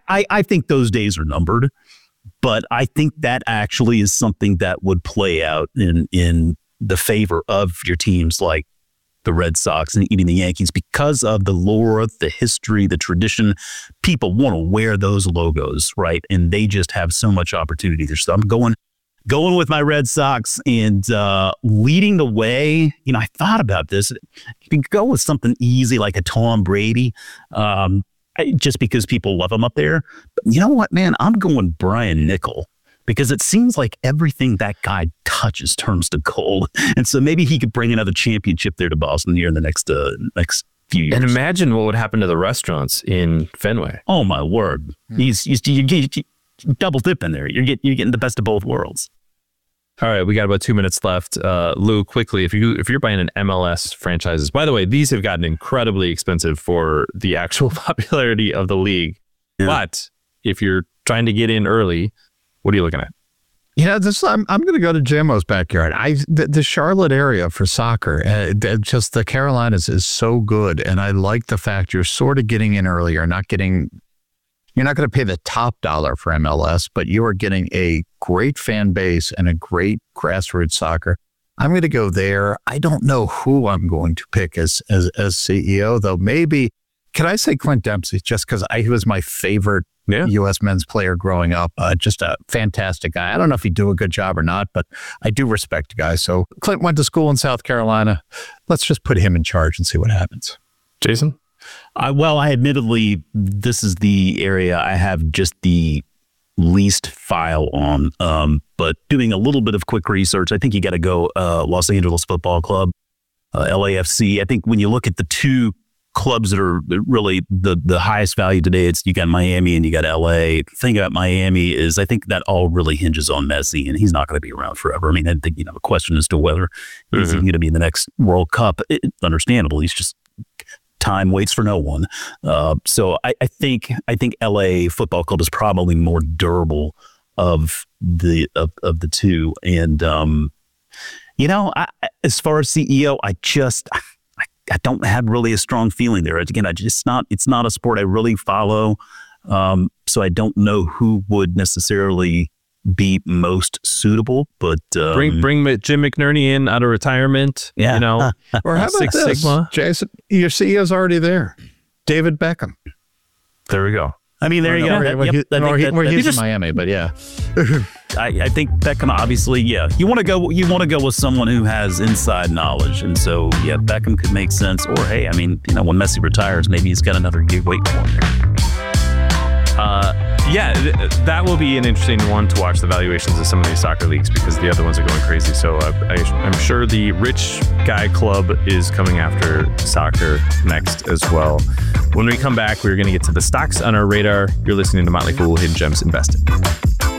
I think those days are numbered, but I think that actually is something that would play out in the favor of your teams like the Red Sox and even the Yankees because of the lore, the history, the tradition. People want to wear those logos, right? And they just have so much opportunity there. So I'm going with my Red Sox and leading the way. I thought about this. You can go with something easy like a Tom Brady, just because people love him up there. But you know what, man? I'm going Brian Nickel because it seems like everything that guy touches turns to gold. And so maybe he could bring another championship there to Boston here in the next few years. And imagine what would happen to the restaurants in Fenway. Oh, my word. You double dipping there. You're getting the best of both worlds. All right, we got about 2 minutes left. Lou, quickly, if you're buying an MLS franchises, by the way, these have gotten incredibly expensive for the actual popularity of the league. Yeah. But if you're trying to get in early, what are you looking at? I'm going to go to Jamo's backyard. The Charlotte area for soccer, just the Carolinas is so good, and I like the fact you're sort of getting in early. You're not going to pay the top dollar for MLS, but you are getting a great fan base and a great grassroots soccer. I'm going to go there. I don't know who I'm going to pick as CEO, though. Maybe, can I say Clint Dempsey, just because he was my favorite U.S. men's player growing up. Just a fantastic guy. I don't know if he'd do a good job or not, but I do respect the guy. So Clint went to school in South Carolina. Let's just put him in charge and see what happens. Jason? I admittedly, this is the area I have just the least file on. But doing a little bit of quick research, I think you got to go Los Angeles Football Club, LAFC. I think when you look at the two clubs that are really the highest value today, you got Miami and you got LA. The thing about Miami is I think that all really hinges on Messi, and he's not going to be around forever. I mean, I think the question as to whether he's going to be in the next World Cup. It's understandable. He's just time waits for no one. So I think LA Football Club is probably more durable of the two. And as far as CEO, I don't have really a strong feeling there. Again, it's not a sport I really follow. So I don't know who would necessarily be most suitable, but bring Jim McNerney in out of retirement. Yeah. Or how about this, Sigma? Jason, your CEO's already there. David Beckham. There we go. I mean, there you go. He's in Miami, but yeah. I think Beckham, obviously, yeah. You want to go with someone who has inside knowledge, and so yeah, Beckham could make sense. Or hey, I mean, when Messi retires, maybe he's got another gig waiting for him there. That will be an interesting one to watch, the valuations of some of these soccer leagues, because the other ones are going crazy. So I'm sure the rich guy club is coming after soccer next as well. When we come back, we're going to get to the stocks on our radar. You're listening to Motley Fool Hidden Gems Investing.